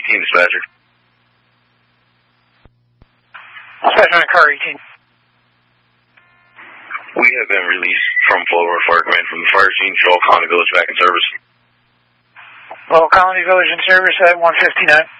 18, dispatcher. Dispatcher on car 18. We have been released from Florida Fire Command from the fire scene. Show Colony Village back in service. Well, Colony Village in service at 159.